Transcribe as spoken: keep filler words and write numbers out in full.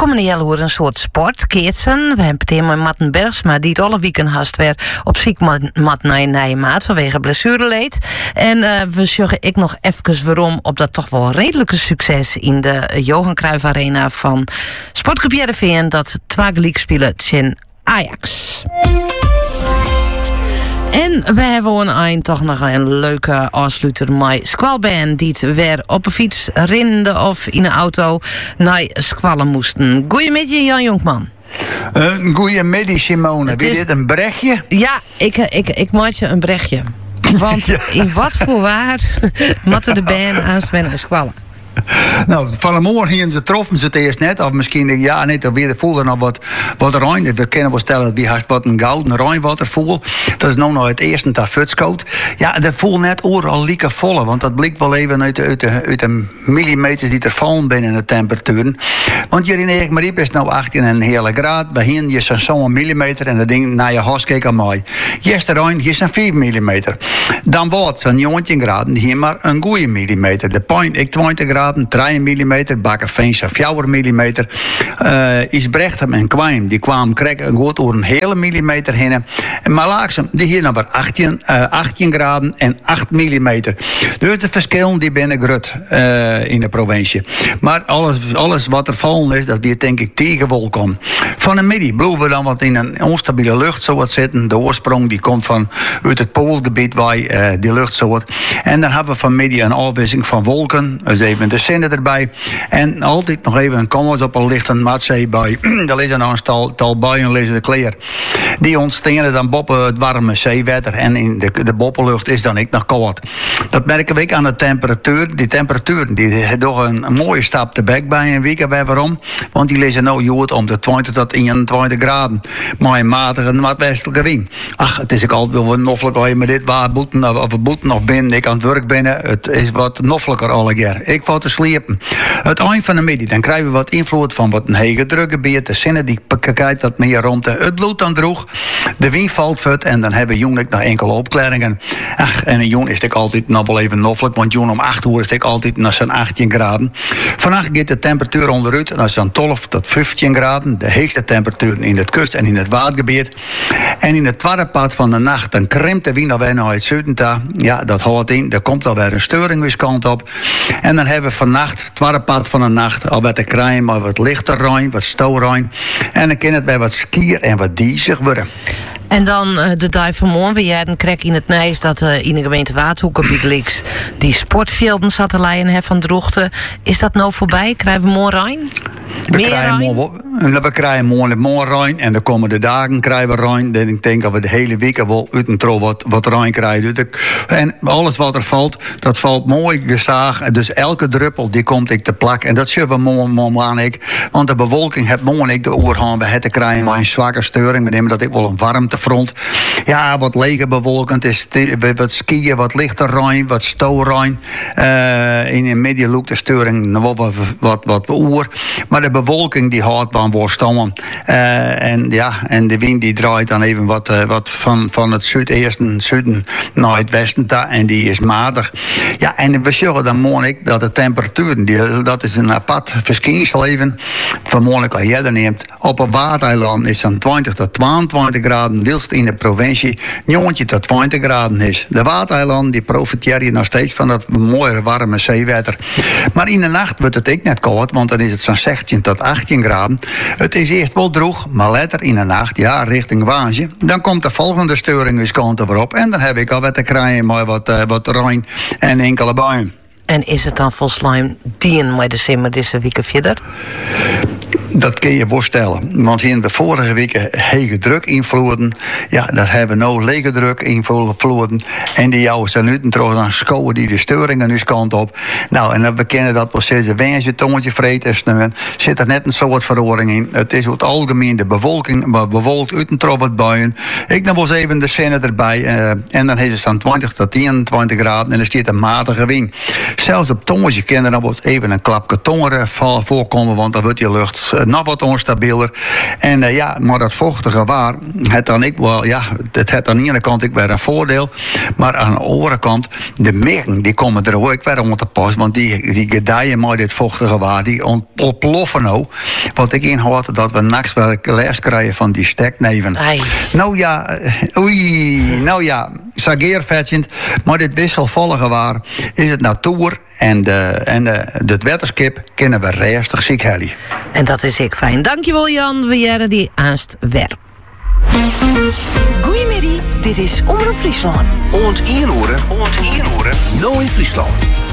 komende jaar hoor een soort sport, keertsen. We hebben het met Matten Bergsma, die het alle weekend haast weer op ziek mat naar Nijmaat vanwege blessureleed. En uh, we zeggen ik nog even waarom op dat toch wel redelijke succes in de Johan Cruijff Arena van Sportclub Heerenveen dat twee gelijk spelen tegen Ajax. En we hebben een eind toch nog een leuke afsluiter met Squalband die het weer op een fiets rende of in een auto naar Squallen moesten. Goeiemiddag Jan Jonkman. Uh, Goeiemiddag Simone. Heb je dit een berichtje? Ja, ik, ik, ik maak je een berichtje. Want ja. In wat voor waar moeten de band aan Sven en Squallen? Nou, vanmorgen hier ze troffen ze het eerst net. Of misschien, ja, niet, dan weer voelde nog wat, wat ruim. We kunnen wel stellen, die heeft wat een gouden ruimwatervoel. Dat is nou nog het eerste dat futskoot. Ja, dat voelt net overal lieke volle. Want dat blijkt wel even uit de, uit de, uit de millimeters die er vallen binnen de temperaturen. Want hier in Eekmariep is het nou achttien en een hele graad. Bij hen is het zo'n millimeter. En dat ding naar je hoofd kijkt aan mij. Gisteren is het vijf millimeter. Dan wordt het negentien graden. Hier maar een goede millimeter. De point, ik twintig graden. drie millimeter, Bakkenveens vier millimeter. Uh, is Brechem en Kwam, die kwamen krijgen goed over een hele millimeter heen. En Malaaksem, die hier nog achttien, uh, achttien graden en acht millimeter. Dus de verschillen die binnen grut uh, in de provincie. Maar alles, alles wat er vallen is, dat die denk ik tegenwol komt. Van de middag blijven we dan wat in een onstabiele lucht zo wat zitten. De oorsprong die komt van uit het poolgebied waar uh, die lucht zo wat. En dan hebben we vanmiddag een afwisseling van wolken. Dus even de zinnen erbij. En altijd nog even een kommas op een lichte maatzee bij. Daar liggen nog een stal, tal buien, liggen de kleer. Die ontstaan dan boven het warme zeewater. En in de, de boppenlucht is dan ik nog koud. Dat merken we ook aan de temperatuur. Die temperatuur die heeft toch een, een mooie stap te bek bij een week. Waarom? Want die liggen nou goed om de twintig tot eenentwintig graden. Maar een matige en wat westelijke wind. Ach, het is ook altijd wel noffelijk als je met dit waar boeten of boeten of binnen. Ik aan het werk binnen. Het is wat noffelijker alle keer. Ik val te sliepen. Het eind van de middag dan krijgen we wat invloed van wat een hege drukgebied. De zinnen die kijkt wat meer rond. Het bloed dan droeg. De wind valt vet en dan hebben we jong nog enkele opklaringen. Ach, en een jong is ik altijd nog wel even noffelijk. Want jong om acht uur is ik altijd naar zo'n achttien graden. Vannacht gaat de temperatuur onderuit naar zo'n twaalf tot vijftien graden. De hoogste temperatuur in het kust en in het watergebied. En in het tweede pad van de nacht dan krimpt de wind alweer naar het zuiden toe. Ja, dat houdt in. Er komt alweer een steuring weer kant op. En dan hebben we vannacht, het tweede pad van de nacht, al wat te krijgen, maar wat lichter ruim, wat stouwruim. En dan kan het bij wat skier en wat diezig worden. En dan uh, de dag van morgen, we jaren krek in het Nijs dat uh, in de gemeente Waterhoek Biglix die sportvelden zat te leiden hè, van Drochten. Is dat nou voorbij? Krijgen we morgen Rijn? We krijgen, morgen, we krijgen morgen, morgen Rijn en de komende dagen krijgen we Rijn. En ik denk dat we de hele week wel uit een tro wat, wat Rijn krijgen. En alles wat er valt, dat valt mooi gezaag. Dus elke druppel die komt ik te plak. En dat zullen we morgen, morgen aan ik. Want de bewolking heeft morgen ik de oorgaan. We hebben krijgen maar een zwakke steuring. We nemen dat ik wel een warmtefront. Ja, wat leger bewolkend is. Wat skiën, wat lichter Rijn, wat stouwrijn. Uh, in een middenloek de steuring wat, wat, wat, wat oer. Maar de bewolking die houdt van voorstammen. Uh, en ja, en de wind die draait dan even wat, uh, wat van, van het zuidesten zuiden naar het westen ta, en die is matig. Ja, en we zullen dan morgen dat de temperaturen, die, dat is een apart verschijnsel even. Vanmorgen als je er neemt, op een waardeiland is dan twintig tot tweeëntwintig graden, wilst in de provincie negentien tot twintig graden is. De waardeiland die profiteren nog steeds van dat mooie warme zeewater. Maar in de nacht wordt het ook net koud, want dan is het zo'n zestien tot achttien graden. Het is eerst wel droog, maar later in de nacht, ja, richting Waasje. Dan komt de volgende steuring weer kant erop. En dan heb ik al wat te krijgen, maar wat, uh, wat ruim en enkele buien. En is het dan volgens die met de simmer deze week verder? Dat kun je voorstellen. Want in de vorige weken hege druk invloeden. Ja, dat hebben we nou lege druk invloeden. En die jouw zijn nu trouwens aan scholen die de steuringen nu kant op. Nou, en we kennen dat wel steeds een wensje, tongetje vreet en sneeuwen. Zit er net een soort verhoring in. Het is het algemeen de bewolking, maar bewolkt uit een trop wat buien. Ik dan wel eens even de zinnen erbij. Uh, en dan is het dan twintig tot eenentwintig graden en er staat een matige wind. Zelfs op tongetje kan er dan wel eens even een klapje tongeren voorkomen, want dan wordt die lucht nog wat onstabieler. En uh, ja, maar dat vochtige waar, het dan ik wel, ja, het heeft aan de ene kant ik weer een voordeel, maar aan de andere kant, de meren, die komen er ook weer om te pas, want die, die gedijen met dit vochtige waar, die ontploffen nou. Want ik inhoud dat we nachts wel les krijgen van die stekneven. Ai. Nou ja, oei, nou ja, sageervetjend, maar dit wisselvallige waar, is het natuur en de, en de, het wetenschap kunnen we restig ziek hebben. En dat is ik fijn. Dankjewel Jan, we jaren die aanst werp. Goedemiddag, dit is Omroep Friesland. Oont Ieroeren, Oont Ieroeren, nou in Friesland.